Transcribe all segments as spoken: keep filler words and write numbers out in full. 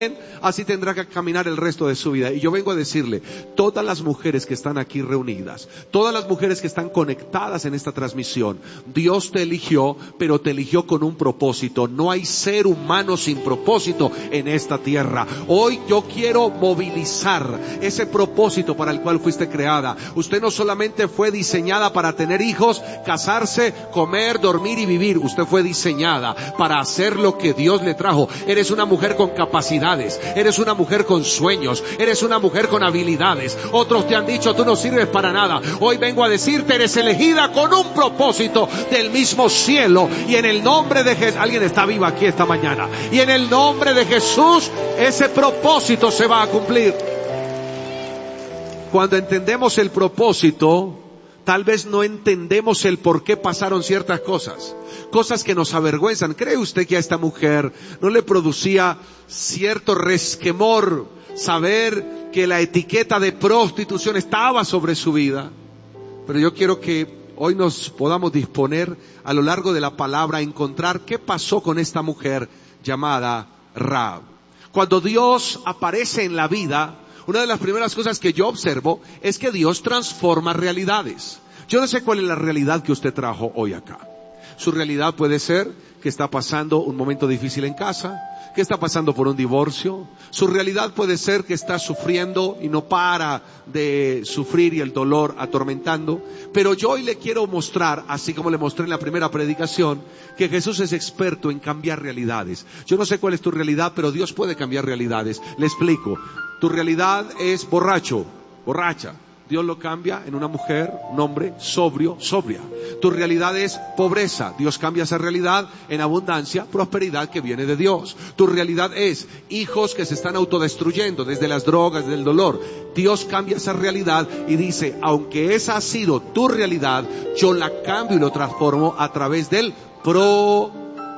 así tendrá que caminar el resto de su vida. Y yo vengo a decirle, todas las mujeres que están aquí reunidas, todas las mujeres que están conectadas en esta transmisión, Dios te eligió, pero te eligió con un propósito. No hay ser humano sin propósito en esta tierra. Hoy yo quiero movilizar ese propósito para el cual fuiste creada. Usted no solamente fue diseñada para tener hijos, casarse, comer, dormir y vivir. Usted fue diseñada para hacer lo que Dios le trajo. Eres una mujer con capacidad. Eres una mujer con sueños, eres una mujer con habilidades. Otros te han dicho, tú no sirves para nada. Hoy vengo a decirte, eres elegida con un propósito del mismo cielo. Y en el nombre de Jesús, alguien está vivo aquí esta mañana, y en el nombre de Jesús, ese propósito se va a cumplir. Cuando entendemos el propósito, tal vez no entendemos el por qué pasaron ciertas cosas. Cosas que nos avergüenzan. ¿Cree usted que a esta mujer no le producía cierto resquemor saber que la etiqueta de prostitución estaba sobre su vida? Pero yo quiero que hoy nos podamos disponer a lo largo de la palabra a encontrar qué pasó con esta mujer llamada Rahab. Cuando Dios aparece en la vida, una de las primeras cosas que yo observo es que Dios transforma realidades. Yo no sé cuál es la realidad que usted trajo hoy acá. Su realidad puede ser que está pasando un momento difícil en casa, que está pasando por un divorcio. Su realidad puede ser que está sufriendo y no para de sufrir y el dolor atormentando. Pero yo hoy le quiero mostrar, así como le mostré en la primera predicación, que Jesús es experto en cambiar realidades. Yo no sé cuál es tu realidad, pero Dios puede cambiar realidades. Le explico. Tu realidad es borracho, borracha. Dios lo cambia en una mujer, un hombre sobrio, sobria. Tu realidad es pobreza. Dios cambia esa realidad en abundancia, prosperidad que viene de Dios. Tu realidad es hijos que se están autodestruyendo desde las drogas, del dolor. Dios cambia esa realidad y dice, aunque esa ha sido tu realidad, yo la cambio y lo transformo a través del pro,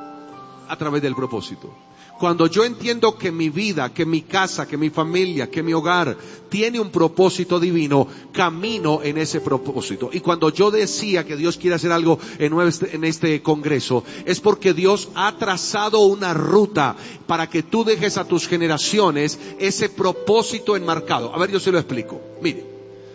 a través del propósito. Cuando yo entiendo que mi vida, que mi casa, que mi familia, que mi hogar tiene un propósito divino, camino en ese propósito. Y cuando yo decía que Dios quiere hacer algo en este, en este congreso, es porque Dios ha trazado una ruta para que tú dejes a tus generaciones ese propósito enmarcado. A ver, yo se lo explico. Mire,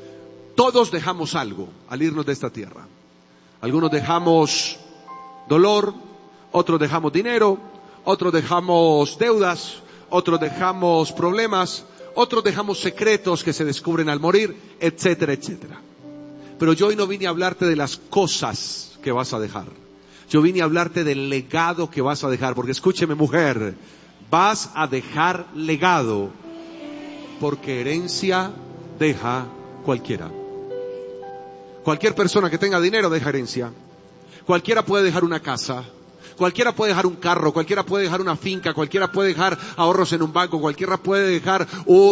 todos dejamos algo al irnos de esta tierra. Algunos dejamos dolor, otros dejamos dinero, otros dejamos deudas, otros dejamos problemas, otros dejamos secretos que se descubren al morir, etcétera, etcétera. Pero yo hoy no vine a hablarte de las cosas que vas a dejar. Yo vine a hablarte del legado que vas a dejar. Porque escúcheme, mujer, vas a dejar legado, porque herencia deja cualquiera. Cualquier persona que tenga dinero deja herencia. Cualquiera puede dejar una casa. Cualquiera puede dejar un carro, cualquiera puede dejar una finca, cualquiera puede dejar ahorros en un banco, cualquiera puede dejar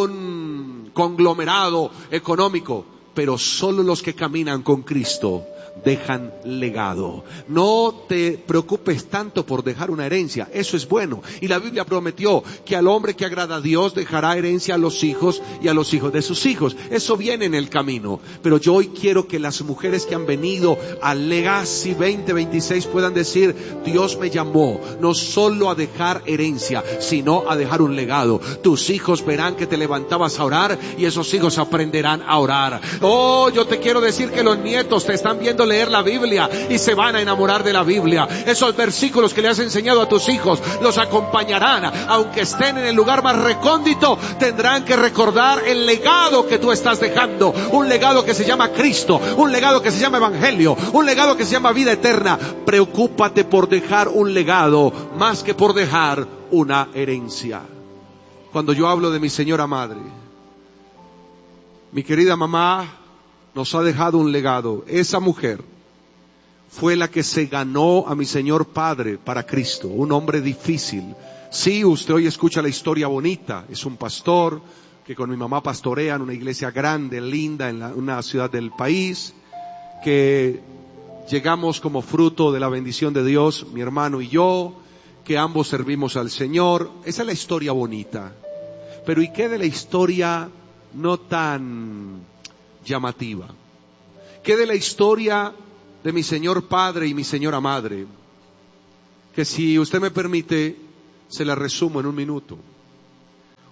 un conglomerado económico, pero solo los que caminan con Cristo dejan legado. No te preocupes tanto por dejar una herencia, eso es bueno. Y la Biblia prometió que al hombre que agrada a Dios dejará herencia a los hijos y a los hijos de sus hijos. Eso viene en el camino. Pero yo hoy quiero que las mujeres que han venido al Legacy veinte veintiséis puedan decir, Dios me llamó no solo a dejar herencia, sino a dejar un legado. Tus hijos verán que te levantabas a orar y esos hijos aprenderán a orar. Oh, yo te quiero decir que los nietos te están viendo leer la Biblia y se van a enamorar de la Biblia. Esos versículos que le has enseñado a tus hijos los acompañarán, aunque estén en el lugar más recóndito, tendrán que recordar el legado que tú estás dejando, un legado que se llama Cristo, un legado que se llama Evangelio, un legado que se llama vida eterna. Preocúpate por dejar un legado más que por dejar una herencia. Cuando yo hablo de mi señora madre, mi querida mamá nos ha dejado un legado. Esa mujer fue la que se ganó a mi Señor Padre para Cristo, un hombre difícil. Sí, usted hoy escucha la historia bonita, es un pastor que con mi mamá pastorea en una iglesia grande, linda, en la, una ciudad del país, que llegamos como fruto de la bendición de Dios, mi hermano y yo, que ambos servimos al Señor. Esa es la historia bonita. Pero ¿y qué de la historia no tan llamativa? ¿Qué de la historia de mi señor padre y mi señora madre? Que si usted me permite, se la resumo en un minuto.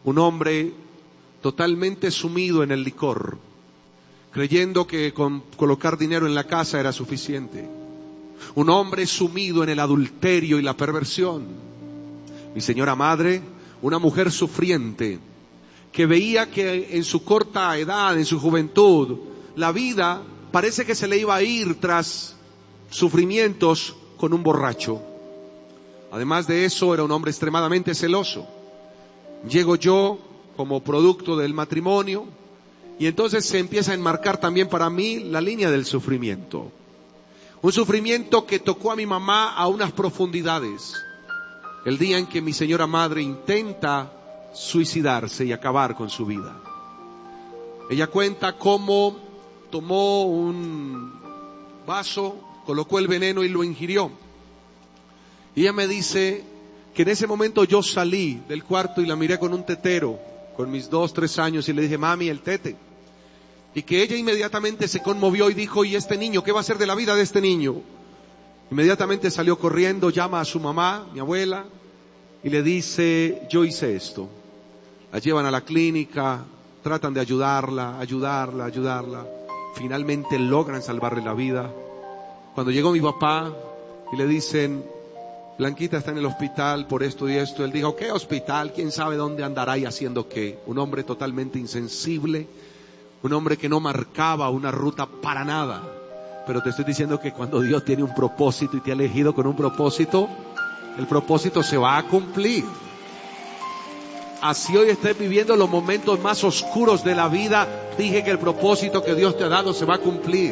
Un hombre totalmente sumido en el licor, creyendo que con colocar dinero en la casa era suficiente. Un hombre sumido en el adulterio y la perversión. Mi señora madre, una mujer sufriente, que veía que en su corta edad, en su juventud, la vida parece que se le iba a ir tras sufrimientos con un borracho. Además de eso, era un hombre extremadamente celoso. Llego yo como producto del matrimonio y entonces se empieza a enmarcar también para mí la línea del sufrimiento. Un sufrimiento que tocó a mi mamá a unas profundidades. El día en que mi señora madre intenta suicidarse y acabar con su vida. Ella cuenta cómo tomó un vaso, colocó el veneno y lo ingirió. Y ella me dice que en ese momento yo salí del cuarto y la miré con un tetero, con mis dos, tres años, y le dije, mami, el tete. Y que ella inmediatamente se conmovió y dijo, ¿y este niño? ¿Qué va a ser de la vida de este niño? Inmediatamente salió corriendo, llama a su mamá, mi abuela, y le dice, yo hice esto. La llevan a la clínica, tratan de ayudarla, ayudarla, ayudarla. Finalmente logran salvarle la vida. Cuando llegó mi papá y le dicen, Blanquita está en el hospital por esto y esto, él dijo, ¿qué hospital? ¿Quién sabe dónde andará y haciendo qué? Un hombre totalmente insensible, un hombre que no marcaba una ruta para nada. Pero te estoy diciendo que cuando Dios tiene un propósito y te ha elegido con un propósito, el propósito se va a cumplir. Así hoy estés viviendo los momentos más oscuros de la vida, dije que el propósito que Dios te ha dado se va a cumplir.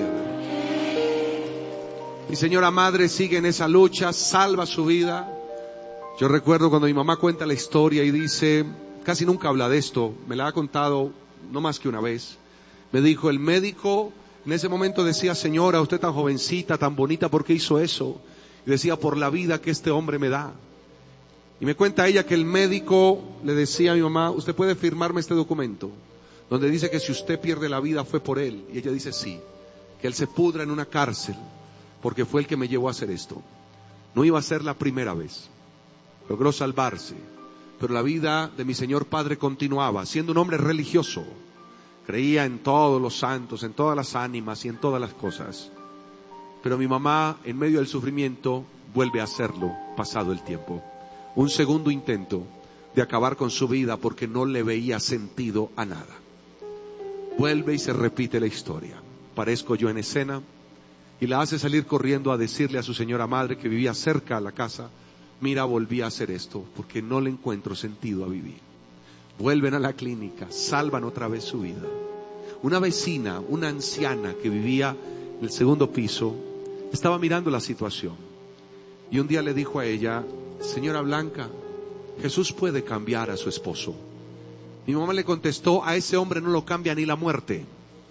Mi señora madre sigue en esa lucha, salva su vida. Yo recuerdo cuando mi mamá cuenta la historia y dice, casi nunca habla de esto, me la ha contado no más que una vez. Me dijo, el médico en ese momento decía, señora, usted tan jovencita, tan bonita, ¿por qué hizo eso? Y decía, por la vida que este hombre me da. Y me cuenta ella que el médico le decía a mi mamá, usted puede firmarme este documento, donde dice que si usted pierde la vida fue por él. Y ella dice sí, que él se pudra en una cárcel, porque fue el que me llevó a hacer esto. No iba a ser la primera vez. Logró salvarse, pero la vida de mi señor padre continuaba, siendo un hombre religioso. Creía en todos los santos, en todas las ánimas y en todas las cosas. Pero mi mamá, en medio del sufrimiento, vuelve a hacerlo, pasado el tiempo. Un segundo intento de acabar con su vida porque no le veía sentido a nada. Vuelve y se repite la historia. Parezco yo en escena y la hace salir corriendo a decirle a su señora madre que vivía cerca a la casa, mira, volví a hacer esto porque no le encuentro sentido a vivir. Vuelven a la clínica, salvan otra vez su vida. Una vecina, una anciana que vivía en el segundo piso, estaba mirando la situación. Y un día le dijo a ella, señora Blanca, Jesús puede cambiar a su esposo. Mi mamá le contestó, a ese hombre no lo cambia ni la muerte.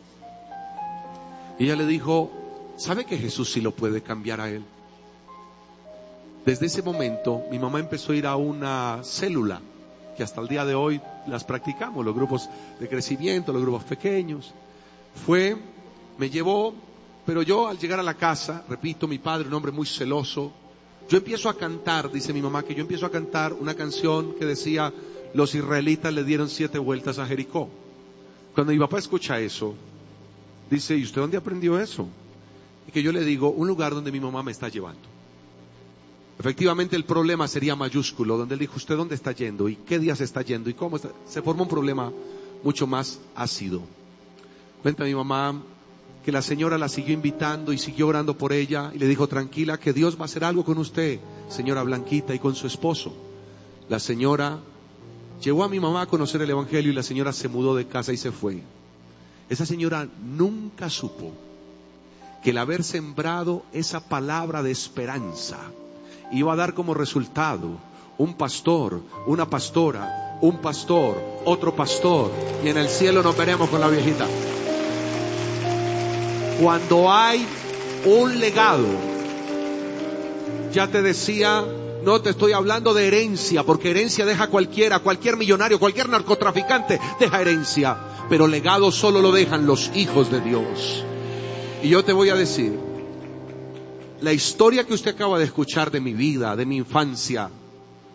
Y ella le dijo, ¿sabe que Jesús sí lo puede cambiar a él? Desde ese momento, mi mamá empezó a ir a una célula, que hasta el día de hoy las practicamos, los grupos de crecimiento, los grupos pequeños. Fue, me llevó, pero yo al llegar a la casa, repito, mi padre, un hombre muy celoso, yo empiezo a cantar, dice mi mamá, que yo empiezo a cantar una canción que decía, los israelitas le dieron siete vueltas a Jericó. Cuando mi papá escucha eso, dice, ¿y usted dónde aprendió eso? Y que yo le digo, un lugar donde mi mamá me está llevando. Efectivamente el problema sería mayúsculo, donde él dijo, ¿usted dónde está yendo? ¿Y qué día se está yendo? ¿Y cómo está? Se formó un problema mucho más ácido. Cuenta mi mamá que la señora la siguió invitando y siguió orando por ella y le dijo, tranquila, que Dios va a hacer algo con usted, señora Blanquita, y con su esposo. La señora llevó a mi mamá a conocer el evangelio y la señora se mudó de casa y se fue. Esa señora nunca supo que el haber sembrado esa palabra de esperanza iba a dar como resultado un pastor, una pastora, un pastor, otro pastor, y en el cielo nos veremos con la viejita. Cuando hay un legado, ya te decía, no te estoy hablando de herencia, porque herencia deja cualquiera, cualquier millonario, cualquier narcotraficante deja herencia, pero legado solo lo dejan los hijos de Dios. Y yo te voy a decir, la historia que usted acaba de escuchar de mi vida, de mi infancia,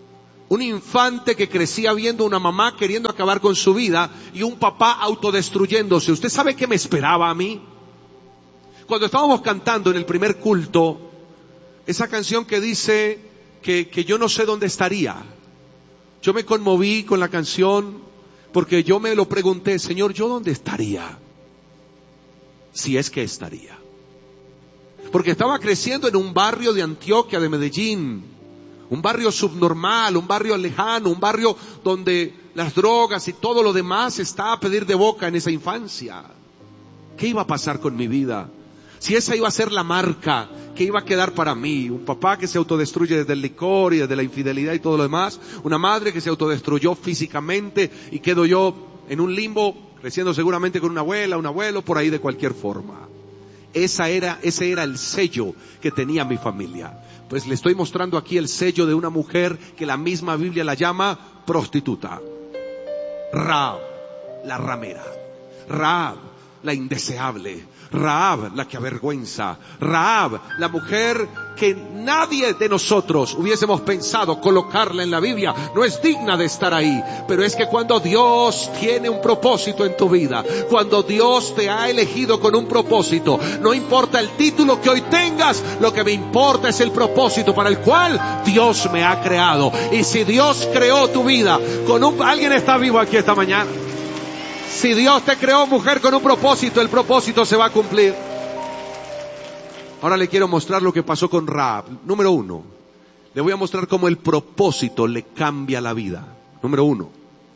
Un infante que crecía viendo una mamá queriendo acabar con su vida y un papá autodestruyéndose. ¿Usted sabe qué me esperaba a mí? Cuando estábamos cantando en el primer culto, esa canción que dice que, que yo no sé dónde estaría. Yo me conmoví con la canción porque yo me lo pregunté, Señor, ¿yo dónde estaría? Si es que estaría. Porque estaba creciendo en un barrio de Antioquia, de Medellín, un barrio subnormal, un barrio lejano, un barrio donde las drogas y todo lo demás está a pedir de boca en esa infancia. ¿Qué iba a pasar con mi vida? Si esa iba a ser la marca que iba a quedar para mí, un papá que se autodestruye desde el licor y desde la infidelidad y todo lo demás, una madre que se autodestruyó físicamente y quedo yo en un limbo, creciendo seguramente con una abuela, un abuelo, por ahí de cualquier forma. Esa era, ese era el sello que tenía mi familia. Pues le estoy mostrando aquí el sello de una mujer que la misma Biblia la llama prostituta. Rahab, la ramera. Rahab, la indeseable. Rahab, la que avergüenza. Rahab, la mujer que nadie de nosotros hubiésemos pensado colocarla en la Biblia. No es digna de estar ahí. Pero es que cuando Dios tiene un propósito en tu vida, cuando Dios te ha elegido con un propósito, no importa el título que hoy tengas, lo que me importa es el propósito para el cual Dios me ha creado. Y si Dios creó tu vida con un... ¿Alguien está vivo aquí esta mañana? Si Dios te creó, mujer, con un propósito, el propósito se va a cumplir. Ahora le quiero mostrar lo que pasó con Rahab. Número uno, le voy a mostrar cómo el propósito le cambia la vida. Número uno,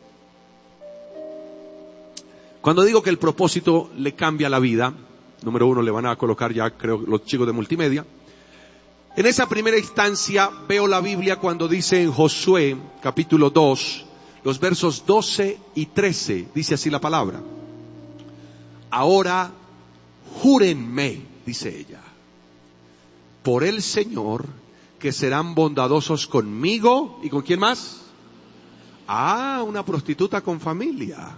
cuando digo que el propósito le cambia la vida, número uno, le van a colocar ya, creo, los chicos de multimedia. En esa primera instancia veo la Biblia cuando dice en Josué, capítulo dos, los versos doce y trece, dice así la palabra. Ahora júrenme, dice ella, por el Señor, que serán bondadosos conmigo. ¿Y con quién más? Ah, una prostituta con familia.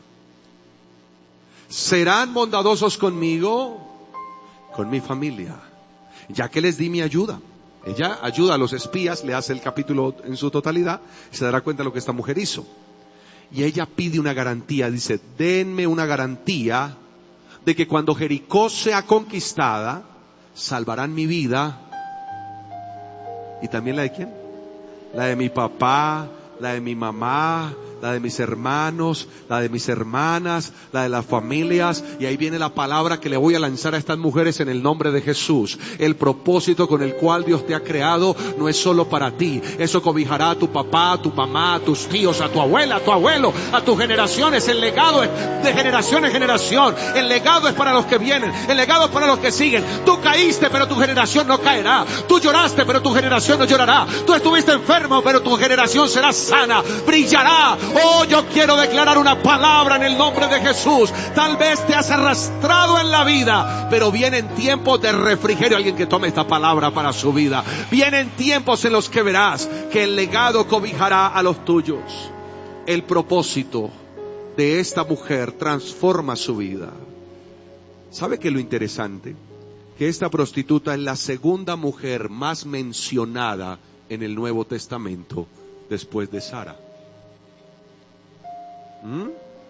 Serán bondadosos conmigo, con mi familia, ya que les di mi ayuda. Ella ayuda a los espías, le hace el capítulo en su totalidad, y se dará cuenta de lo que esta mujer hizo. Y ella pide una garantía, dice, denme una garantía de que cuando Jericó sea conquistada, salvarán mi vida. ¿Y también la de quién? La de mi papá, la de mi mamá, la de mis hermanos, la de mis hermanas, la de las familias. Y ahí viene la palabra que le voy a lanzar a estas mujeres en el nombre de Jesús. El propósito con el cual Dios te ha creado no es solo para ti. Eso cobijará a tu papá, a tu mamá, a tus tíos, a tu abuela, a tu abuelo, a tus generaciones. El legado es de generación en generación. El legado es para los que vienen. El legado es para los que siguen. Tú caíste, pero tu generación no caerá. Tú lloraste, pero tu generación no llorará. Tú estuviste enfermo, pero tu generación será sana. Brillará. Oh, yo quiero declarar una palabra en el nombre de Jesús. Tal vez te has arrastrado en la vida, pero vienen tiempos de refrigerio. Alguien que tome esta palabra para su vida. Vienen tiempos en los que verás que el legado cobijará a los tuyos. El propósito de esta mujer transforma su vida. ¿Sabe qué es lo interesante? Que esta prostituta es la segunda mujer más mencionada en el Nuevo Testamento después de Sara. ¿Mm?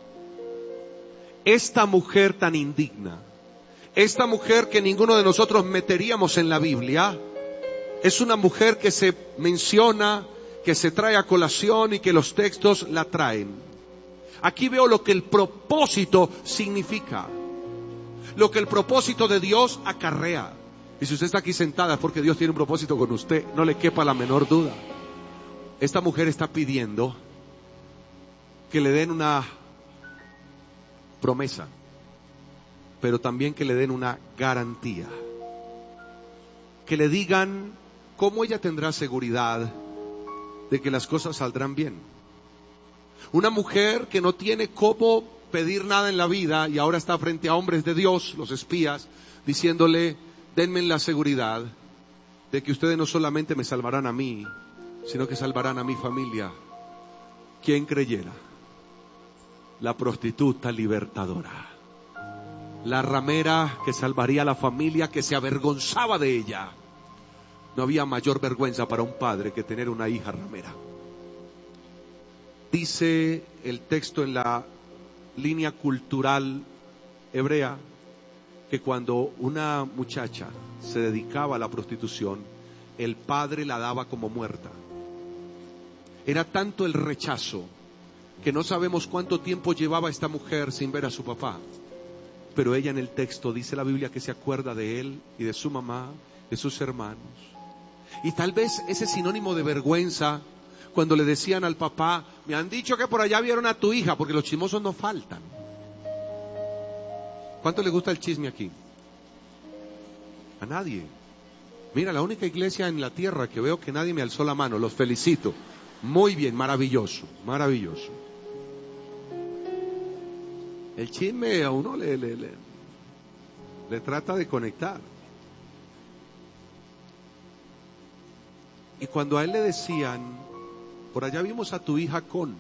Esta mujer tan indigna, esta mujer que ninguno de nosotros meteríamos en la Biblia, es una mujer que se menciona, que se trae a colación y que los textos la traen. Aquí veo lo que el propósito significa, lo que el propósito de Dios acarrea. Y si usted está aquí sentada es porque Dios tiene un propósito con usted, no le quepa la menor duda. Esta mujer está pidiendo que le den una promesa, pero también que le den una garantía. Que le digan cómo ella tendrá seguridad de que las cosas saldrán bien. Una mujer que no tiene cómo pedir nada en la vida y ahora está frente a hombres de Dios, los espías, diciéndole, denme la seguridad de que ustedes no solamente me salvarán a mí, sino que salvarán a mi familia. ¿Quién creyera? La prostituta libertadora, la ramera que salvaría a la familia que se avergonzaba de ella. No había mayor vergüenza para un padre que tener una hija ramera. Dice el texto en la línea cultural hebrea que cuando una muchacha se dedicaba a la prostitución, el padre la daba como muerta. Era tanto el rechazo que no sabemos cuánto tiempo llevaba esta mujer sin ver a su papá. Pero ella en el texto dice la Biblia que se acuerda de él y de su mamá, de sus hermanos. Y tal vez ese sinónimo de vergüenza, cuando le decían al papá, me han dicho que por allá vieron a tu hija, porque los chismosos no faltan. ¿Cuánto le gusta el chisme aquí? A nadie. Mira, la única iglesia en la tierra que veo que nadie me alzó la mano, los felicito. Muy bien, maravilloso, maravilloso. El chisme a uno le, le, le, le trata de conectar. Y cuando a él le decían, por allá vimos a tu hija con,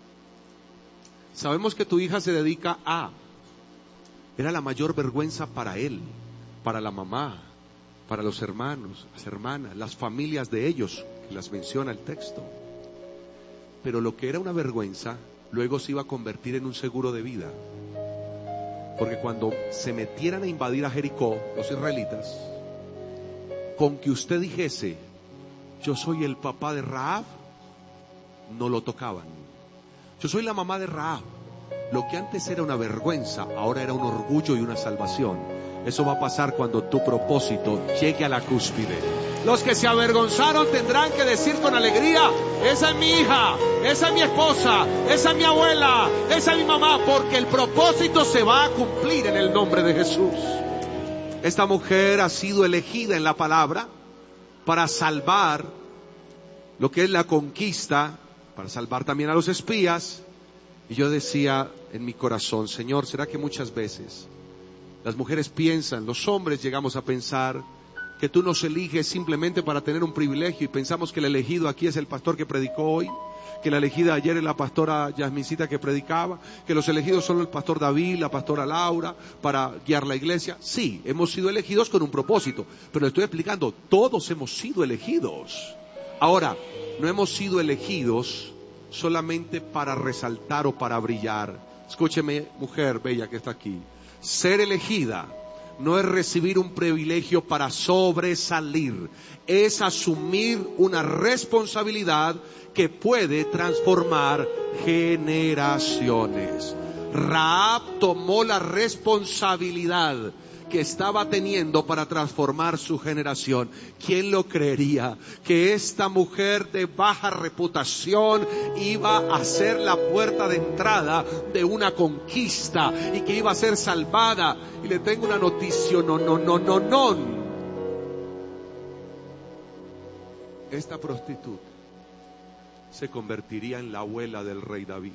sabemos que tu hija se dedica a, era la mayor vergüenza para él, para la mamá, para los hermanos, las hermanas, las familias de ellos, que las menciona el texto. Pero lo que era una vergüenza, luego se iba a convertir en un seguro de vida. Porque cuando se metieran a invadir a Jericó, los israelitas, con que usted dijese, yo soy el papá de Rahab, no lo tocaban. Yo soy la mamá de Rahab. Lo que antes era una vergüenza, ahora era un orgullo y una salvación. Eso va a pasar cuando tu propósito llegue a la cúspide. Los que se avergonzaron tendrán que decir con alegría, esa es mi hija, esa es mi esposa, esa es mi abuela, esa es mi mamá, porque el propósito se va a cumplir en el nombre de Jesús. Esta mujer ha sido elegida en la palabra para salvar lo que es la conquista, para salvar también a los espías. Y yo decía en mi corazón, Señor, ¿será que muchas veces las mujeres piensan, los hombres llegamos a pensar que tú nos eliges simplemente para tener un privilegio y pensamos que el elegido aquí es el pastor que predicó hoy, que la elegida ayer es la pastora Yasmincita que predicaba, que los elegidos son el pastor David, la pastora Laura para guiar la iglesia? Sí, hemos sido elegidos con un propósito, pero le estoy explicando, todos hemos sido elegidos. Ahora, no hemos sido elegidos solamente para resaltar o para brillar. Escúcheme, mujer bella que está aquí, ser elegida no es recibir un privilegio para sobresalir, es asumir una responsabilidad que puede transformar generaciones. Rahab tomó la responsabilidad que estaba teniendo para transformar su generación. ¿Quién lo creería? Que esta mujer de baja reputación iba a ser la puerta de entrada de una conquista y que iba a ser salvada. Y le tengo una noticia, no, no, no, no, no. Esta prostituta se convertiría en la abuela del rey David.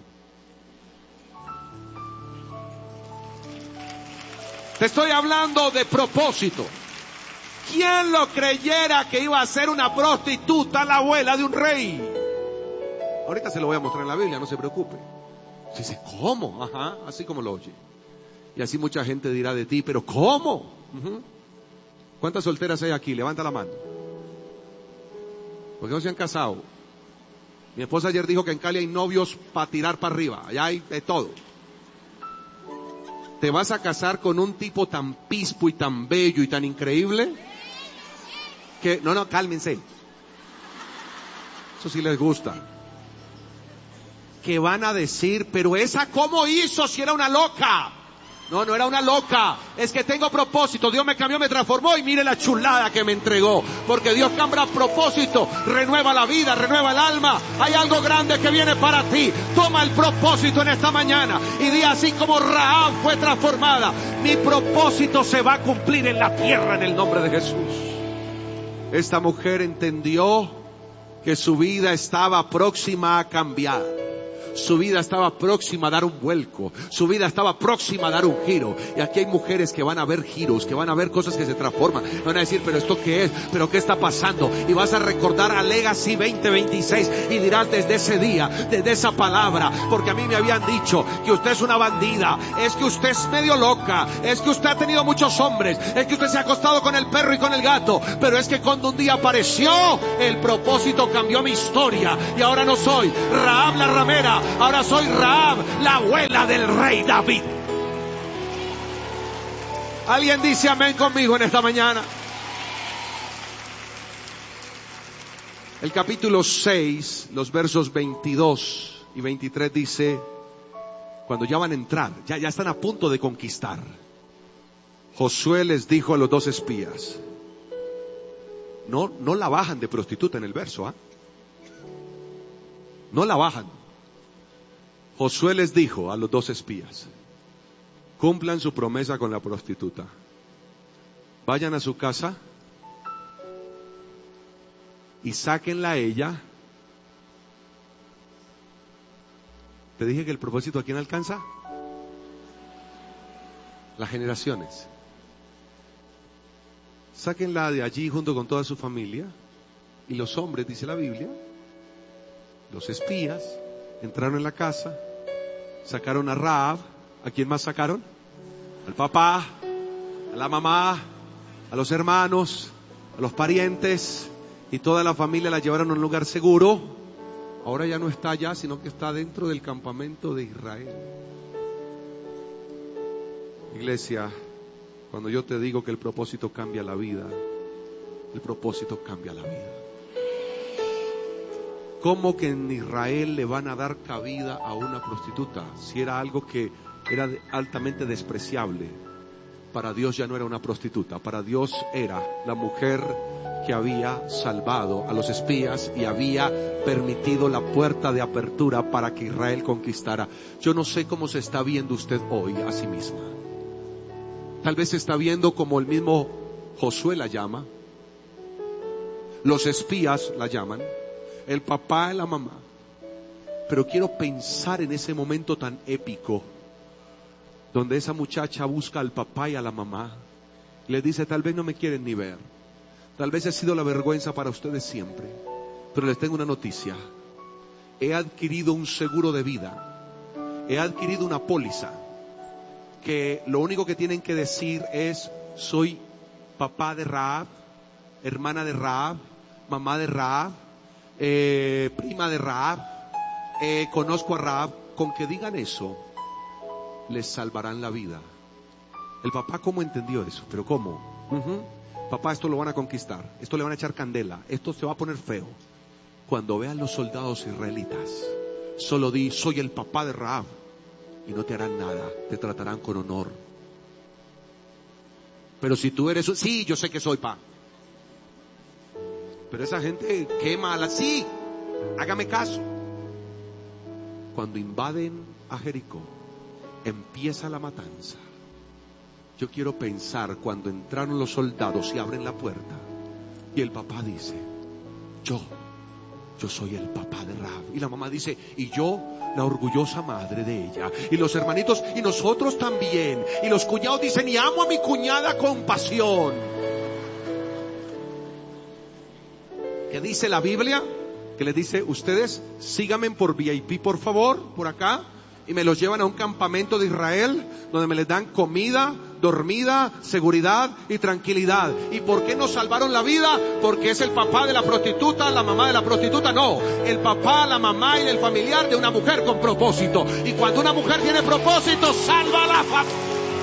Te estoy hablando de propósito. ¿Quién lo creyera que iba a ser una prostituta la abuela de un rey? Ahorita se lo voy a mostrar en la Biblia, no se preocupe. Dice, ¿cómo? Ajá, así como lo oye. Y así mucha gente dirá de ti, ¿pero cómo? Uh-huh. ¿Cuántas solteras hay aquí? Levanta la mano. ¿Por qué no se han casado? Mi esposa ayer dijo que en Cali hay novios para tirar para arriba. Allá hay de todo. ¿Te vas a casar con un tipo tan pispo y tan bello y tan increíble? Que, no, no, cálmense. Eso sí les gusta. Que van a decir, pero esa ¿cómo hizo si era una loca? No, no era una loca. Es que tengo propósito. Dios me cambió, me transformó y mire la chulada que me entregó. Porque Dios cambia propósito, renueva la vida, renueva el alma. Hay algo grande que viene para ti. Toma el propósito en esta mañana y di así como Rahab fue transformada. Mi propósito se va a cumplir en la tierra en el nombre de Jesús. Esta mujer entendió que su vida estaba próxima a cambiar. Su vida estaba próxima a dar un vuelco. Su vida estaba próxima a dar un giro. Y aquí hay mujeres que van a ver giros, que van a ver cosas que se transforman. Van a decir, pero ¿esto qué es? ¿Pero qué está pasando? Y vas a recordar a Legacy veinte veintiséis y dirás desde ese día, desde esa palabra, porque a mí me habían dicho que usted es una bandida, es que usted es medio loca, es que usted ha tenido muchos hombres, es que usted se ha acostado con el perro y con el gato, pero es que cuando un día apareció, el propósito cambió mi historia y ahora no soy Rahab la ramera, prostituta. Ahora soy Rahab, la abuela del rey David. ¿Alguien dice amén conmigo en esta mañana? El capítulo seis, los versos veintidós y veintitrés dice, cuando ya van a entrar, ya, ya están a punto de conquistar, Josué les dijo a los dos espías, no, no la bajan de prostituta en el verso, ¿ah? No la bajan. Josué les dijo a los dos espías, cumplan su promesa con la prostituta. Vayan a su casa y sáquenla a ella. Te dije que el propósito a quién alcanza. Las generaciones. Sáquenla de allí junto con toda su familia. Y los hombres, dice la Biblia, los espías, entraron en la casa, sacaron a Rahab. ¿A quién más sacaron? Al papá, a la mamá, a los hermanos, a los parientes, y toda la familia la llevaron a un lugar seguro. Ahora ya no está allá, sino que está dentro del campamento de Israel. Iglesia, cuando yo te digo que el propósito cambia la vida, el propósito cambia la vida. ¿Cómo que en Israel le van a dar cabida a una prostituta? Si era algo que era altamente despreciable. Para Dios ya no era una prostituta, para Dios era la mujer que había salvado a los espías y había permitido la puerta de apertura para que Israel conquistara. Yo no sé cómo se está viendo usted hoy a sí misma. Tal vez se está viendo como el mismo Josué la llama, los espías la llaman, el papá y la mamá. Pero quiero pensar en ese momento tan épico donde esa muchacha busca al papá y a la mamá. Le dice, tal vez no me quieren ni ver. Tal vez he sido la vergüenza para ustedes siempre. Pero les tengo una noticia. He adquirido un seguro de vida. He adquirido una póliza. Que lo único que tienen que decir es, soy papá de Rahab, hermana de Rahab, mamá de Rahab, eh, prima de Rahab, eh, conozco a Rahab. Con que digan eso, les salvarán la vida. El papá, ¿cómo entendió eso? ¿Pero cómo? Uh-huh. Papá, esto lo van a conquistar, esto le van a echar candela, esto se va a poner feo. Cuando vean los soldados israelitas, solo di, soy el papá de Rahab, y no te harán nada, te tratarán con honor. Pero si tú eres, sí, yo sé que soy pa. Pero esa gente quema a la, sí, hágame caso. Cuando invaden a Jericó, empieza la matanza. Yo quiero pensar cuando entraron los soldados y abren la puerta y el papá dice, yo, yo soy el papá de Rahab. Y la mamá dice, y yo, la orgullosa madre de ella. Y los hermanitos, y nosotros también. Y los cuñados dicen, y amo a mi cuñada con pasión. ¿Qué dice la Biblia? Que les dice, ustedes síganme por V I P por favor, por acá. Y me los llevan a un campamento de Israel, donde me les dan comida, dormida, seguridad y tranquilidad. ¿Y por qué nos salvaron la vida? Porque es el papá de la prostituta, la mamá de la prostituta. No, el papá, la mamá y el familiar de una mujer con propósito. Y cuando una mujer tiene propósito, salva a la familia.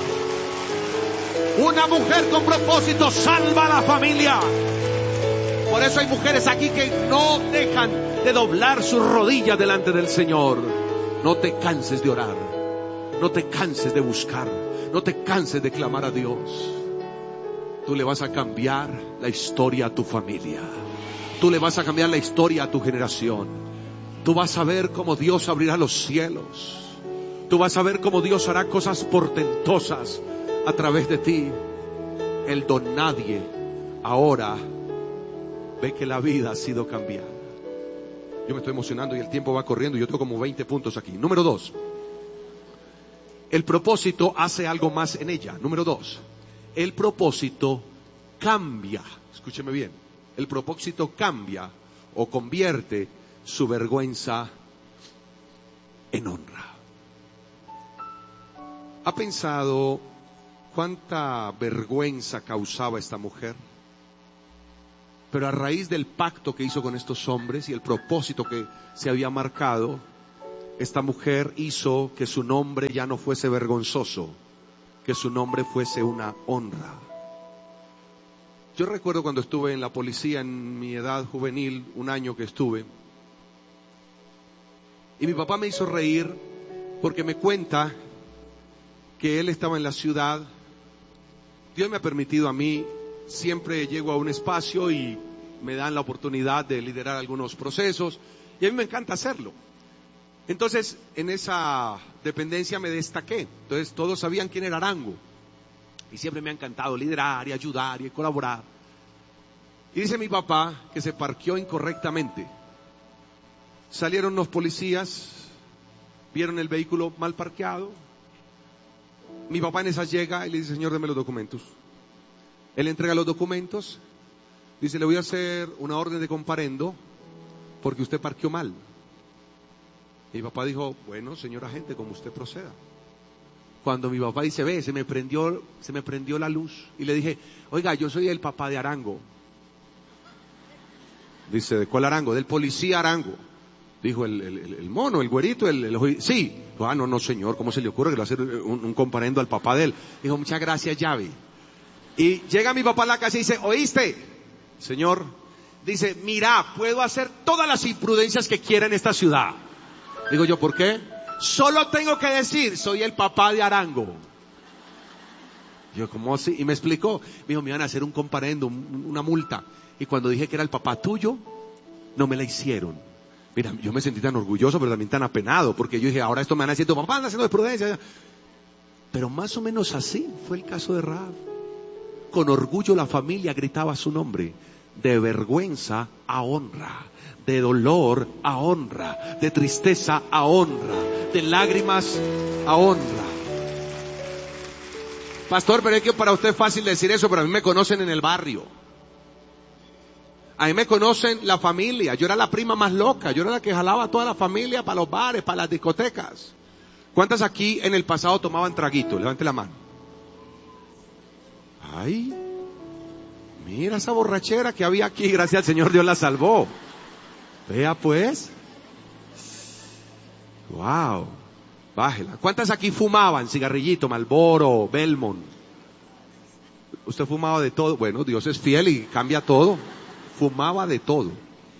Una mujer con propósito salva a la familia. Por eso hay mujeres aquí que no dejan de doblar sus rodillas delante del Señor. No te canses de orar, no te canses de buscar, no te canses de clamar a Dios. Tú le vas a cambiar la historia a tu familia. Tú le vas a cambiar la historia a tu generación. Tú vas a ver cómo Dios abrirá los cielos. Tú vas a ver cómo Dios hará cosas portentosas a través de ti. El don nadie ahora ve que la vida ha sido cambiada. Yo me estoy emocionando y el tiempo va corriendo y yo tengo como veinte puntos aquí. Número dos. El propósito hace algo más en ella. Número dos. El propósito cambia. Escúcheme bien. El propósito cambia o convierte su vergüenza en honra. ¿Ha pensado cuánta vergüenza causaba esta mujer? Pero a raíz del pacto que hizo con estos hombres y el propósito que se había marcado, esta mujer hizo que su nombre ya no fuese vergonzoso, que su nombre fuese una honra. Yo recuerdo cuando estuve en la policía en mi edad juvenil, un año que estuve, y mi papá me hizo reír porque me cuenta que él estaba en la ciudad. Dios me ha permitido a mí, siempre llego a un espacio y me dan la oportunidad de liderar algunos procesos, y a mí me encanta hacerlo. Entonces, en esa dependencia me destaqué. Entonces, todos sabían quién era Arango. Y siempre me ha encantado liderar y ayudar y colaborar. Y dice mi papá que se parqueó incorrectamente. Salieron los policías, vieron el vehículo mal parqueado. Mi papá en esas llega y le dice: señor, deme los documentos. Él entrega los documentos. Dice: le voy a hacer una orden de comparendo porque usted parqueó mal. Y mi papá dijo: bueno, señor agente, como usted proceda. Cuando mi papá dice: ve, se me prendió, se me prendió la luz. Y le dije: oiga, yo soy el papá de Arango. Dice: ¿de cuál Arango? Del policía Arango. Dijo el, el, el mono, el güerito, el, el sí. Ah, no, no, señor, ¿cómo se le ocurre que le va a hacer un, un comparendo al papá de él? Dijo: muchas gracias, llave. Y llega mi papá a la casa y dice: ¿oíste, señor? Dice: mira, puedo hacer todas las imprudencias que quiera en esta ciudad. Digo yo: ¿por qué? Solo tengo que decir: soy el papá de Arango. Yo: ¿cómo así? Y me explicó. Me dijo: me iban a hacer un comparendo, un, una multa. Y cuando dije que era el papá tuyo, no me la hicieron. Mira, yo me sentí tan orgulloso, pero también tan apenado, porque yo dije: ahora esto me van a decir, tu papá anda haciendo de prudencia. Pero más o menos así fue el caso de Rahab. Con orgullo la familia gritaba su nombre. De vergüenza a honra, de dolor a honra, de tristeza a honra, de lágrimas a honra. Pastor, pero es que para usted es fácil decir eso, pero a mí me conocen en el barrio. A mí me conocen la familia. Yo era la prima más loca, yo era la que jalaba a toda la familia para los bares, para las discotecas. ¿Cuántas aquí en el pasado tomaban traguito? Levante la mano. Ay, mira esa borrachera que había aquí, gracias al Señor Dios la salvó. Vea pues. Wow, bájela. ¿Cuántas aquí fumaban? Cigarrillito, Marlboro, Belmont. Usted fumaba de todo. Bueno, Dios es fiel y cambia todo. Fumaba de todo.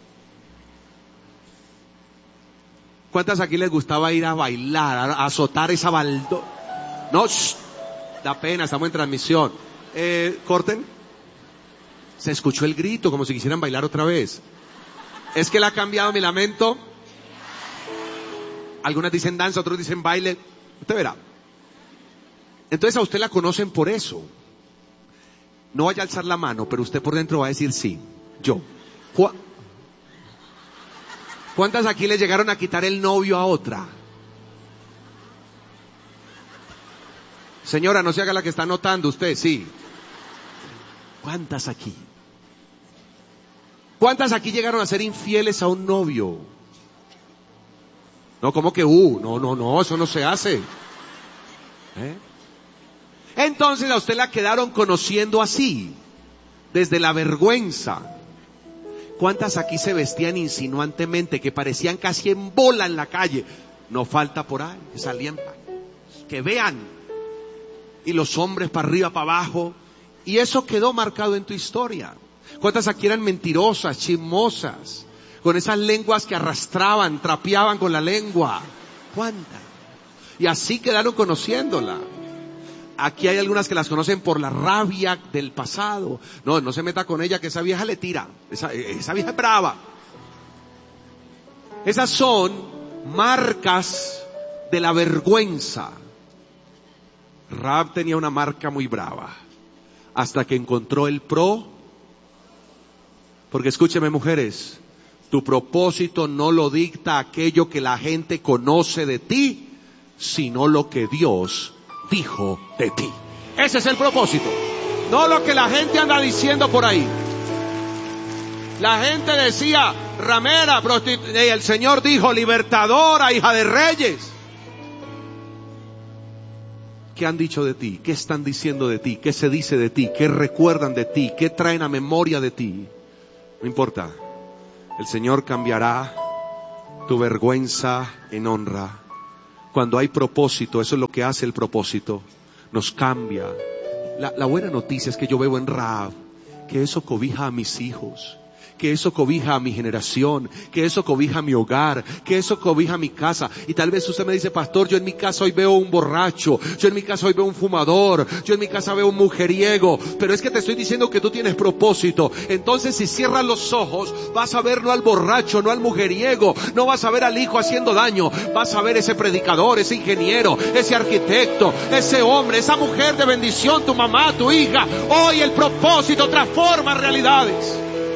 ¿Cuántas aquí les gustaba ir a bailar, a azotar esa baldo? No, shh, da pena, estamos en transmisión. Eh, corten. Se escuchó el grito como si quisieran bailar otra vez. Es que le ha cambiado, mi lamento. Algunas dicen danza, otros dicen baile. Usted verá. Entonces a usted la conocen por eso. No vaya a alzar la mano, pero usted por dentro va a decir sí. Yo. ¿Cu- ¿Cuántas aquí le llegaron a quitar el novio a otra? Señora, no se haga la que está anotando usted, sí. ¿Cuántas aquí? ¿Cuántas aquí llegaron a ser infieles a un novio? No, ¿cómo que uh? No, no, no, eso no se hace. ¿Eh? Entonces a usted la quedaron conociendo así, desde la vergüenza. ¿Cuántas aquí se vestían insinuantemente, que parecían casi en bola en la calle? No falta por ahí, que salían, que vean. Y los hombres para arriba, para abajo. Y eso quedó marcado en tu historia. ¿Cuántas aquí eran mentirosas, chismosas? Con esas lenguas que arrastraban, trapeaban con la lengua. ¿Cuántas? Y así quedaron conociéndola. Aquí hay algunas que las conocen por la rabia del pasado. No, no se meta con ella, que esa vieja le tira. Esa, esa vieja es brava. Esas son marcas de la vergüenza. Rahab tenía una marca muy brava. Hasta que encontró el pro. Porque escúcheme, mujeres, tu propósito no lo dicta aquello que la gente conoce de ti, sino lo que Dios dijo de ti. Ese es el propósito, no lo que la gente anda diciendo por ahí. La gente decía: ramera, prostitu- y el Señor dijo: libertadora, hija de reyes. ¿Qué han dicho de ti? ¿Qué están diciendo de ti? ¿Qué se dice de ti? ¿Qué recuerdan de ti? ¿Qué traen a memoria de ti? No importa, el Señor cambiará tu vergüenza en honra. Cuando hay propósito, eso es lo que hace el propósito, nos cambia. La, la buena noticia es que yo veo en Rahab que eso cobija a mis hijos, que eso cobija a mi generación, que eso cobija a mi hogar, que eso cobija a mi casa. Y tal vez usted me dice, pastor, yo en mi casa hoy veo un borracho, yo en mi casa hoy veo un fumador, yo en mi casa veo un mujeriego, pero es que te estoy diciendo que tú tienes propósito. Entonces si cierras los ojos, vas a ver no al borracho, no al mujeriego, no vas a ver al hijo haciendo daño, vas a ver ese predicador, ese ingeniero, ese arquitecto, ese hombre, esa mujer de bendición, tu mamá, tu hija. Hoy el propósito transforma realidades.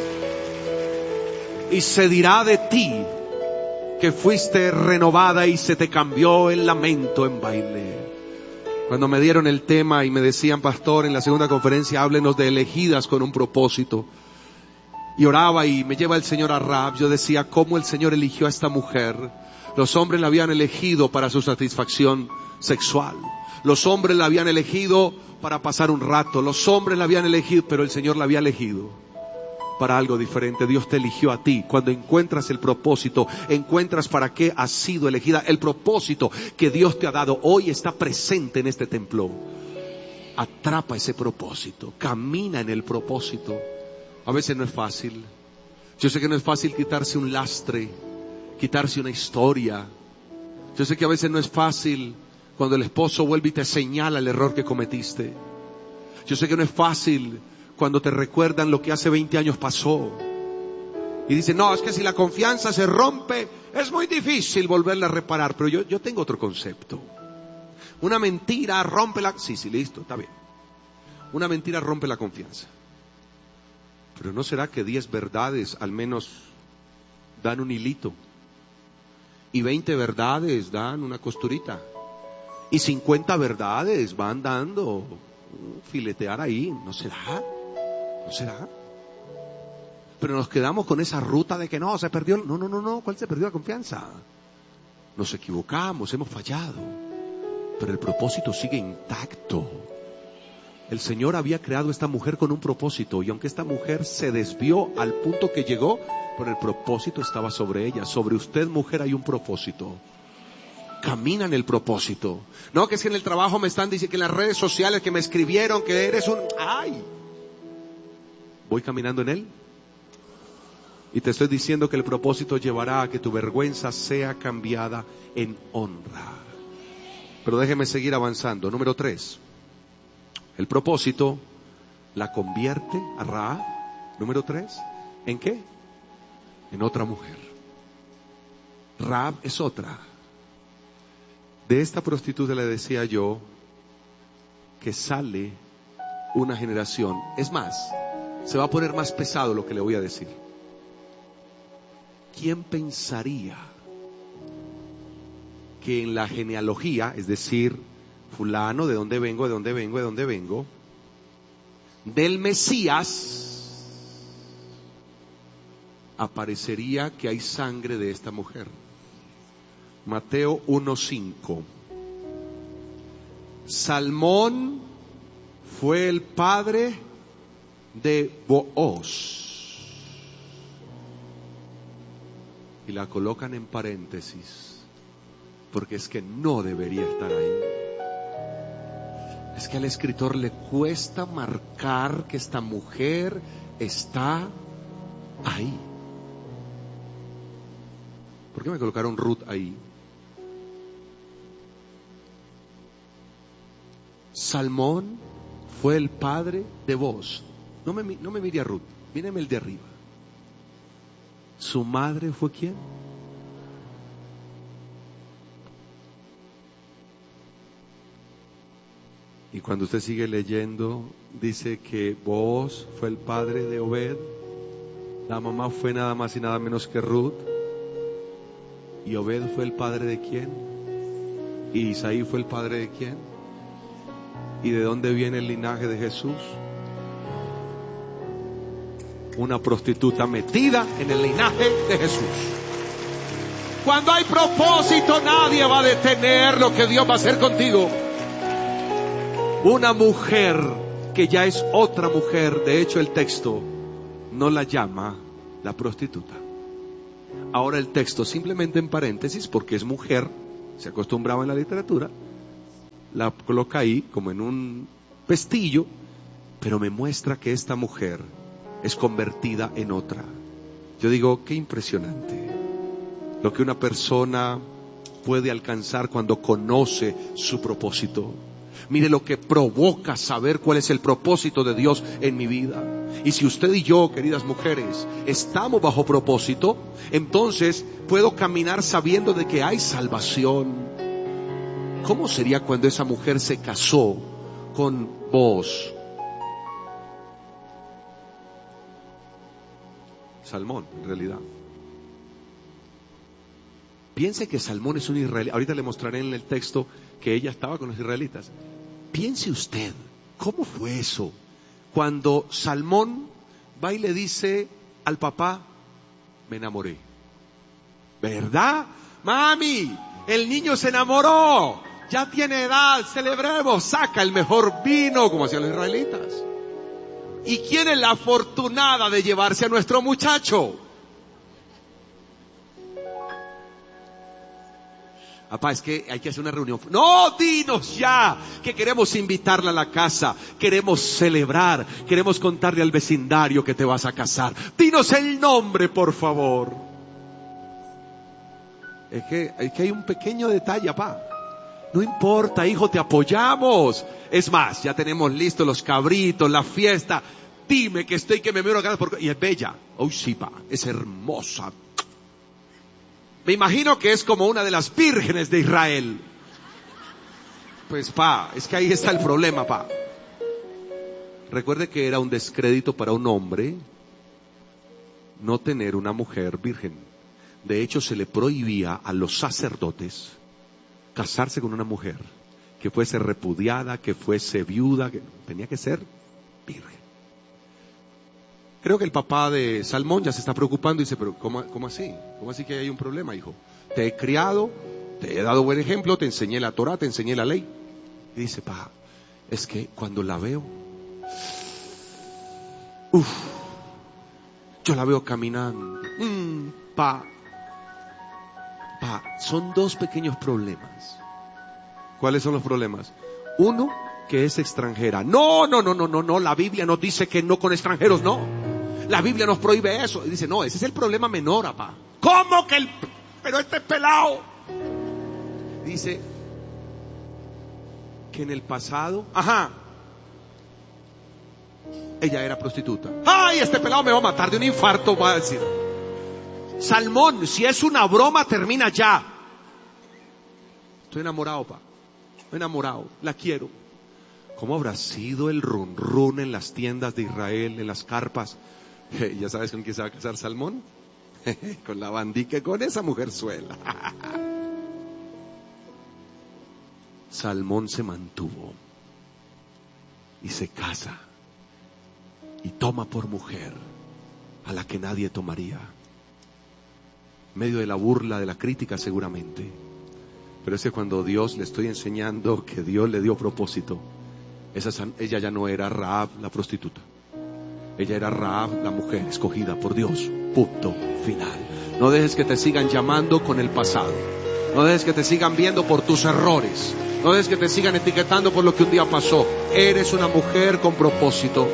Y se dirá de ti que fuiste renovada y se te cambió el lamento en baile. Cuando me dieron el tema y me decían, pastor, en la segunda conferencia, háblenos de elegidas con un propósito. Y oraba y me lleva el Señor a Rahab. Yo decía, ¿cómo el Señor eligió a esta mujer? Los hombres la habían elegido para su satisfacción sexual. Los hombres la habían elegido para pasar un rato. Los hombres la habían elegido, pero el Señor la había elegido para algo diferente. Dios te eligió a ti. Cuando encuentras el propósito, encuentras para qué has sido elegida. El propósito que Dios te ha dado hoy está presente en este templo. Atrapa ese propósito, camina en el propósito. A veces no es fácil. Yo sé que no es fácil quitarse un lastre, quitarse una historia. Yo sé que a veces no es fácil cuando el esposo vuelve y te señala el error que cometiste. Yo sé que no es fácil cuando te recuerdan lo que hace veinte años pasó. Y dicen, no, es que si la confianza se rompe, es muy difícil volverla a reparar. Pero yo, yo tengo otro concepto. Una mentira rompe la... Sí, sí, listo, está bien. Una mentira rompe la confianza. Pero ¿no será que diez verdades al menos dan un hilito? Y veinte verdades dan una costurita. Y cincuenta verdades van dando filetear ahí. ¿No será? ¿No será? Pero nos quedamos con esa ruta de que no, se perdió. No, no, no, no. ¿Cuál se perdió la confianza? Nos equivocamos, hemos fallado. Pero el propósito sigue intacto. El Señor había creado esta mujer con un propósito. Y aunque esta mujer se desvió al punto que llegó, pero el propósito estaba sobre ella. Sobre usted, mujer, hay un propósito. Camina en el propósito. No, que es que en el trabajo me están diciendo, que en las redes sociales que me escribieron que eres un... ¡Ay! ¿Voy caminando en él? Y te estoy diciendo que el propósito llevará a que tu vergüenza sea cambiada en honra. Pero déjeme seguir avanzando. Número tres. El propósito la convierte a Rahab. Número tres. ¿En qué? En otra mujer. Rahab es otra. De esta prostituta le decía yo que sale una generación. Es más, se va a poner más pesado lo que le voy a decir. ¿Quién pensaría que en la genealogía, es decir, fulano, de dónde vengo, de dónde vengo, de dónde vengo, del Mesías, aparecería que hay sangre de esta mujer? Mateo uno cinco. Salmón fue el padre de Booz. Y la colocan en paréntesis, porque es que no debería estar ahí. Es que al escritor le cuesta marcar que esta mujer está ahí. ¿Por qué me colocaron Ruth ahí? Salmón fue el padre de Booz. No me, no me mire a Ruth, míreme el de arriba. ¿Su madre fue quién? Y cuando usted sigue leyendo, dice que Booz fue el padre de Obed. La mamá fue nada más y nada menos que Ruth. ¿Y Obed fue el padre de quién? ¿Y Isaí fue el padre de quién? ¿Y de dónde viene el linaje de Jesús? Una prostituta metida en el linaje de Jesús. Cuando hay propósito, nadie va a detener lo que Dios va a hacer contigo. Una mujer que ya es otra mujer. De hecho, el texto no la llama la prostituta. Ahora el texto, simplemente en paréntesis, porque es mujer, se acostumbraba en la literatura, la coloca ahí como en un pestillo, pero me muestra que esta mujer es convertida en otra. Yo digo, qué impresionante lo que una persona puede alcanzar cuando conoce su propósito. Mire lo que provoca saber cuál es el propósito de Dios en mi vida. Y si usted y yo, queridas mujeres, estamos bajo propósito, entonces puedo caminar sabiendo de que hay salvación. ¿Cómo sería cuando esa mujer se casó con vos? Salmón, en realidad. Piense que Salmón es un israelita. Ahorita le mostraré en el texto que ella estaba con los israelitas. Piense usted, ¿cómo fue eso? Cuando Salmón va y le dice al papá, me enamoré. ¿Verdad? Mami, el niño se enamoró. Ya tiene edad, celebremos. Saca el mejor vino, como hacían los israelitas. ¿Y quién es la afortunada de llevarse a nuestro muchacho? Papá, es que hay que hacer una reunión. No, dinos ya, que queremos invitarla a la casa, queremos celebrar, queremos contarle al vecindario que te vas a casar. Dinos el nombre, por favor. Es que, es que hay un pequeño detalle, papá. No importa, hijo, te apoyamos. Es más, ya tenemos listos los cabritos, la fiesta. Dime que estoy, que me muero acá. Y es bella. Oh, sí, pa, es hermosa. Me imagino que es como una de las vírgenes de Israel. Pues, pa, es que ahí está el problema, pa. Recuerde que era un descrédito para un hombre no tener una mujer virgen. De hecho, se le prohibía a los sacerdotes casarse con una mujer que fuese repudiada, que fuese viuda, que tenía que ser virgen. Creo que el papá de Salmón ya se está preocupando y dice, pero ¿cómo, cómo así? ¿Cómo así que hay un problema, hijo? Te he criado, te he dado buen ejemplo, te enseñé la Torah, te enseñé la ley. Y dice, pa, es que cuando la veo, uff, yo la veo caminando. Mm, pa, pa, son dos pequeños problemas. ¿Cuáles son los problemas? Uno, que es extranjera. No, no, no, no, no, no, la Biblia nos dice que no con extranjeros, no. La Biblia nos prohíbe eso. Y dice, no, ese es el problema menor, papá. ¿Cómo que el, pero este pelado? Dice que en el pasado, ajá, ella era prostituta. Ay, este pelado me va a matar de un infarto, va a decir. Salmón, si es una broma, termina ya. Estoy enamorado, pa. Estoy enamorado, la quiero. ¿Cómo habrá sido el run run en las tiendas de Israel, en las carpas? ¿Ya sabes con quién se va a casar Salmón? Con la bandique, con esa mujerzuela. Salmón se mantuvo y se casa y toma por mujer a la que nadie tomaría. En medio de la burla, de la crítica seguramente. Pero es que cuando Dios le estoy enseñando que Dios le dio propósito, esa, ella ya no era Rahab la prostituta. Ella era Rahab la mujer escogida por Dios. Punto final. No dejes que te sigan llamando con el pasado. No dejes que te sigan viendo por tus errores. No dejes que te sigan etiquetando por lo que un día pasó. Eres una mujer con propósito.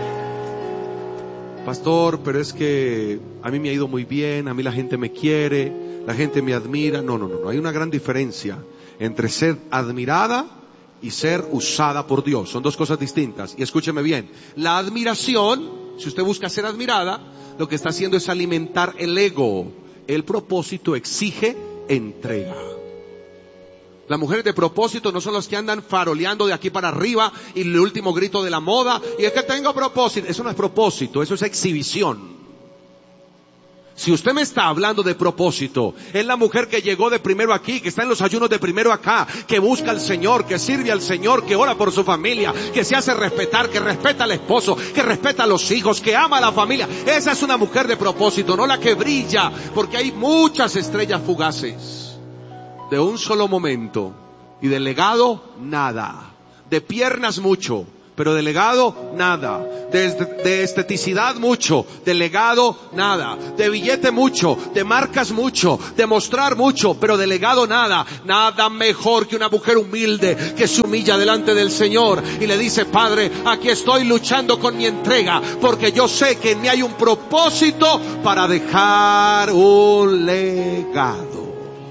Pastor, pero es que a mí me ha ido muy bien, a mí la gente me quiere, la gente me admira. No, no, no, no. Hay una gran diferencia entre ser admirada y ser usada por Dios. Son dos cosas distintas. Y escúcheme bien. La admiración, si usted busca ser admirada, lo que está haciendo es alimentar el ego. El propósito exige entrega. Las mujeres de propósito no son las que andan faroleando de aquí para arriba y el último grito de la moda. Y es que tengo propósito. Eso no es propósito, eso es exhibición. Si usted me está hablando de propósito, es la mujer que llegó de primero aquí, que está en los ayunos de primero acá, que busca al Señor, que sirve al Señor, que ora por su familia, que se hace respetar, que respeta al esposo, que respeta a los hijos, que ama a la familia. Esa es una mujer de propósito, no la que brilla, porque hay muchas estrellas fugaces. De un solo momento, y de legado, nada. De piernas mucho, pero de legado, nada. De, de esteticidad, mucho. De legado, nada. De billete, mucho. De marcas, mucho. De mostrar, mucho. Pero de legado, nada. Nada mejor que una mujer humilde que se humilla delante del Señor y le dice: Padre, aquí estoy luchando con mi entrega, porque yo sé que en mí hay un propósito para dejar un legado.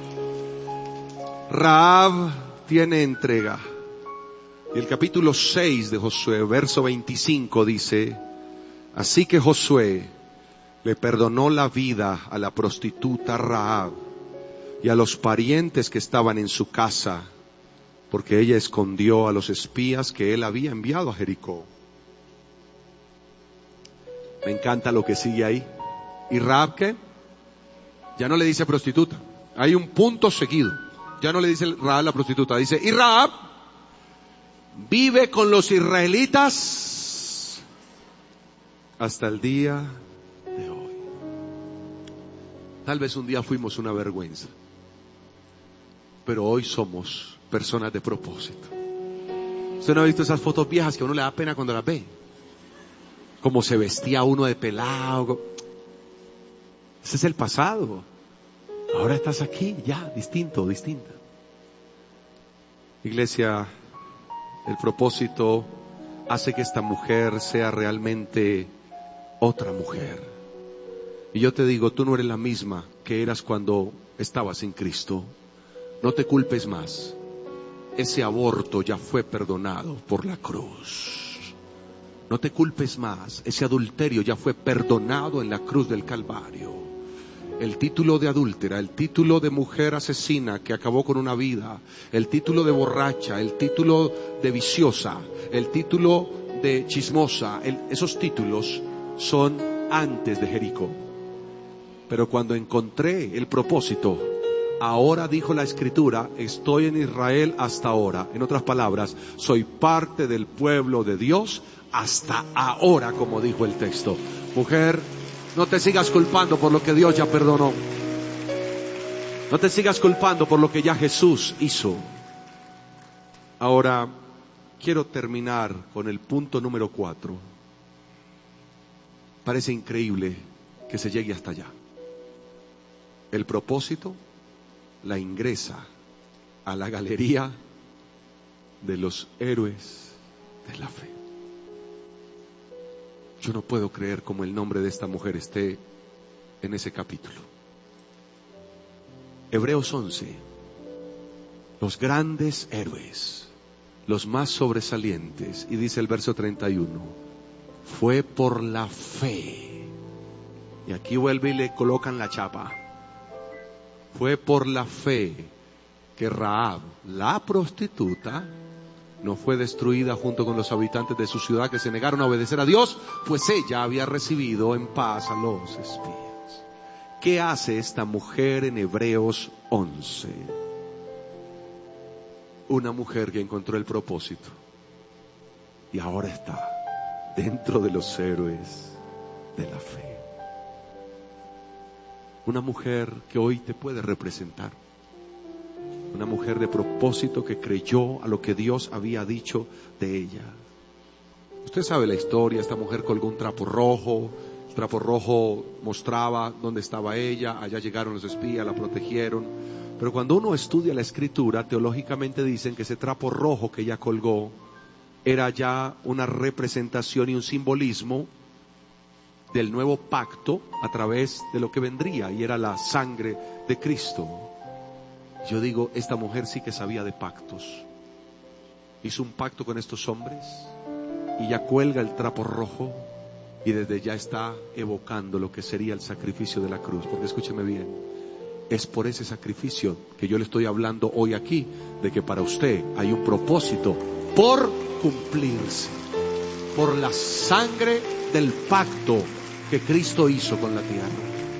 Rahab tiene entrega. Y el capítulo seis de Josué, verso veinticinco dice: así que Josué le perdonó la vida a la prostituta Rahab y a los parientes que estaban en su casa, porque ella escondió a los espías que él había enviado a Jericó. Me encanta lo que sigue ahí. ¿Y Rahab qué? Ya no le dice prostituta. Hay un punto seguido. Ya no le dice Rahab la prostituta. Dice: y Rahab vive con los israelitas hasta el día de hoy. Tal vez un día fuimos una vergüenza, pero hoy somos personas de propósito. ¿Usted no ha visto esas fotos viejas que a uno le da pena cuando las ve? Como se vestía uno de pelado. Ese es el pasado. Ahora estás aquí, ya, distinto, distinta. Iglesia, el propósito hace que esta mujer sea realmente otra mujer. Y yo te digo, tú no eres la misma que eras cuando estabas en Cristo. No te culpes más. Ese aborto ya fue perdonado por la cruz. No te culpes más. Ese adulterio ya fue perdonado en la cruz del Calvario. El título de adúltera, el título de mujer asesina que acabó con una vida, el título de borracha, el título de viciosa, el título de chismosa, el, esos títulos son antes de Jericó. Pero cuando encontré el propósito, ahora dijo la Escritura, estoy en Israel hasta ahora. En otras palabras, soy parte del pueblo de Dios hasta ahora, como dijo el texto. Mujer, no te sigas culpando por lo que Dios ya perdonó. No te sigas culpando por lo que ya Jesús hizo. Ahora, quiero terminar con el punto número cuatro. Parece increíble que se llegue hasta allá. El propósito la ingresa a la galería de los héroes de la fe. Yo no puedo creer cómo el nombre de esta mujer esté en ese capítulo. Hebreos once. Los grandes héroes, los más sobresalientes. Y dice el verso treinta y uno. Fue por la fe. Y aquí vuelve y le colocan la chapa. Fue por la fe que Rahab, la prostituta, no fue destruida junto con los habitantes de su ciudad que se negaron a obedecer a Dios, pues ella había recibido en paz a los espías. ¿Qué hace esta mujer en Hebreos once? Una mujer que encontró el propósito y ahora está dentro de los héroes de la fe. Una mujer que hoy te puede representar. Una mujer de propósito que creyó a lo que Dios había dicho de ella. Usted sabe la historia, esta mujer colgó un trapo rojo, el trapo rojo mostraba dónde estaba ella, allá llegaron los espías, la protegieron. Pero cuando uno estudia la escritura, teológicamente dicen que ese trapo rojo que ella colgó era ya una representación y un simbolismo del nuevo pacto a través de lo que vendría, y era la sangre de Cristo. Yo digo, esta mujer sí que sabía de pactos. Hizo un pacto con estos hombres y ya cuelga el trapo rojo y desde ya está evocando lo que sería el sacrificio de la cruz. Porque escúcheme bien, es por ese sacrificio que yo le estoy hablando hoy aquí, de que para usted hay un propósito por cumplirse, por la sangre del pacto que Cristo hizo con la tierra.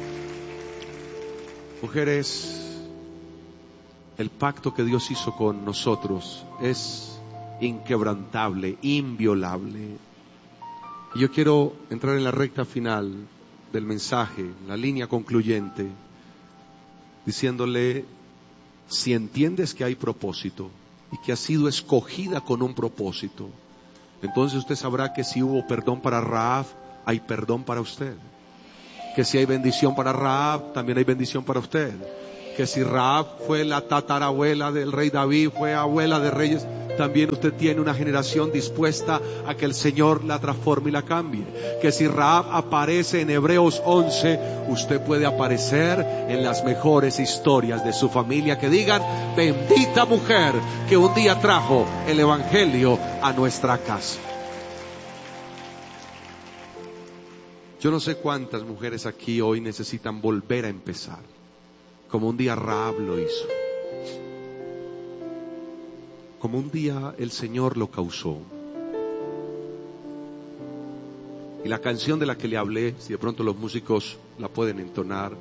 Mujeres, el pacto que Dios hizo con nosotros es inquebrantable, inviolable. Y yo quiero entrar en la recta final del mensaje, la línea concluyente, diciéndole, si entiendes que hay propósito y que has sido escogida con un propósito, entonces usted sabrá que si hubo perdón para Rahab, hay perdón para usted. Que si hay bendición para Rahab, también hay bendición para usted. Que si Rahab fue la tatarabuela del rey David, fue abuela de reyes, también usted tiene una generación dispuesta a que el Señor la transforme y la cambie. Que si Rahab aparece en Hebreos once, usted puede aparecer en las mejores historias de su familia que digan: bendita mujer que un día trajo el evangelio a nuestra casa. Yo no sé cuántas mujeres aquí hoy necesitan volver a empezar, como un día Rahab lo hizo, como un día el Señor lo causó. Y la canción de la que le hablé, si de pronto los músicos la pueden entonar,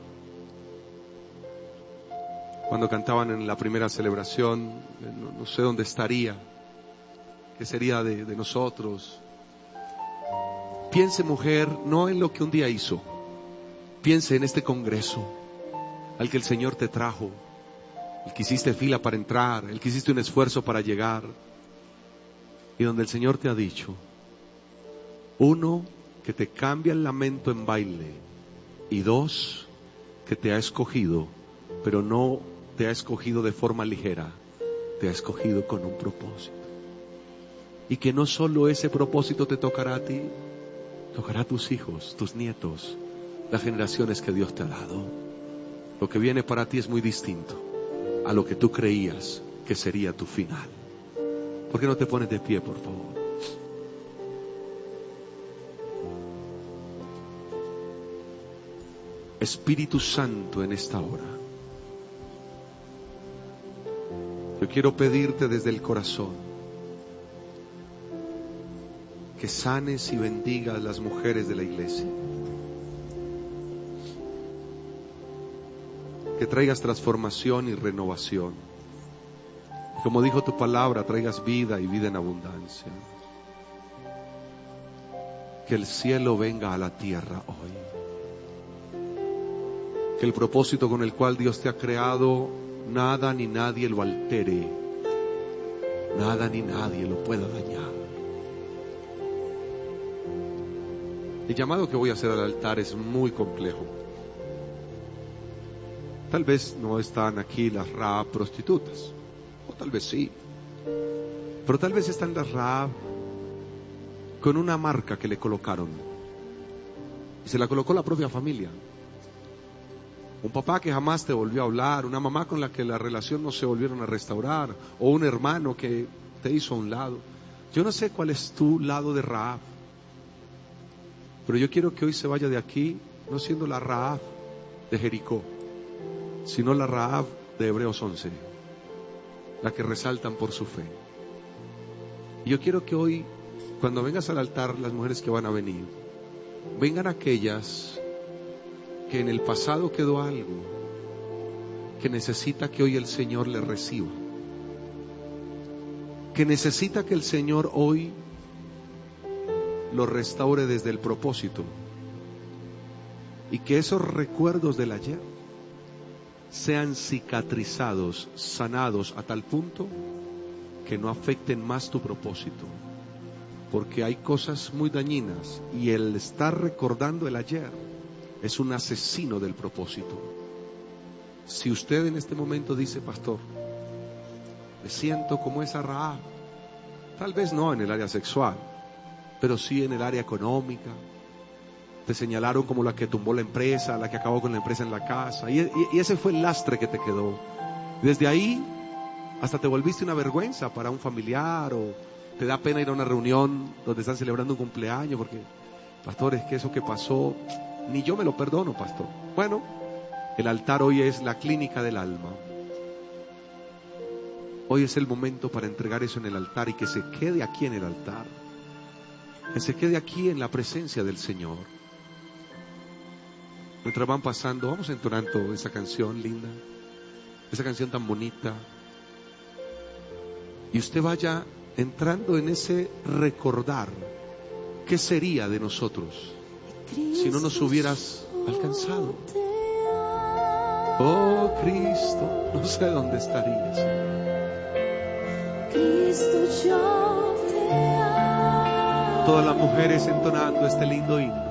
cuando cantaban en la primera celebración, no, no sé dónde estaría, qué sería de, de nosotros. Piense, mujer, no en lo que un día hizo, piense en este congreso al que el Señor te trajo, el que hiciste fila para entrar, el que hiciste un esfuerzo para llegar, y donde el Señor te ha dicho: uno, que te cambia el lamento en baile, y dos, que te ha escogido, pero no te ha escogido de forma ligera, te ha escogido con un propósito, y que no solo ese propósito te tocará a ti, tocará a tus hijos, tus nietos, las generaciones que Dios te ha dado. Lo que viene para ti es muy distinto a lo que tú creías que sería tu final. ¿Por qué no te pones de pie, por favor? Espíritu Santo, en esta hora, yo quiero pedirte desde el corazón que sanes y bendigas las mujeres de la iglesia, que traigas transformación y renovación, como dijo tu palabra, traigas vida y vida en abundancia. Que el cielo venga a la tierra hoy, que el propósito con el cual Dios te ha creado, nada ni nadie lo altere, nada ni nadie lo pueda dañar. El llamado que voy a hacer al altar es muy complejo. Tal vez no están aquí las Rahab prostitutas, o tal vez sí, pero tal vez están las Rahab con una marca que le colocaron, y se la colocó la propia familia. Un papá que jamás te volvió a hablar, una mamá con la que la relación no se volvieron a restaurar, o un hermano que te hizo a un lado. Yo no sé cuál es tu lado de Rahab, pero yo quiero que hoy se vaya de aquí no siendo la Rahab de Jericó, sino la Rahab de Hebreos once, la que resaltan por su fe. Y yo quiero que hoy, cuando vengas al altar, las mujeres que van a venir, vengan aquellas que en el pasado quedó algo que necesita que hoy el Señor le reciba, que necesita que el Señor hoy lo restaure desde el propósito, y que esos recuerdos del ayer sean cicatrizados, sanados a tal punto que no afecten más tu propósito, porque hay cosas muy dañinas, y el estar recordando el ayer es un asesino del propósito. Si usted en este momento dice: pastor, me siento como esa Rahab, tal vez no en el área sexual, pero sí en el área económica, te señalaron como la que tumbó la empresa, la que acabó con la empresa en la casa, y, y, y ese fue el lastre que te quedó. Desde ahí hasta te volviste una vergüenza para un familiar, o te da pena ir a una reunión donde están celebrando un cumpleaños, porque, pastor, es que eso que pasó, ni yo me lo perdono, pastor. Bueno, el altar hoy es la clínica del alma. Hoy es el momento para entregar eso en el altar, y que se quede aquí en el altar, que se quede aquí en la presencia del Señor. Mientras van pasando, vamos entonando esa canción linda, esa canción tan bonita, y usted vaya entrando en ese recordar qué sería de nosotros si no nos hubieras alcanzado. Oh Cristo, no sé dónde estarías. Cristo, yo te amo. Todas las mujeres entonando este lindo himno.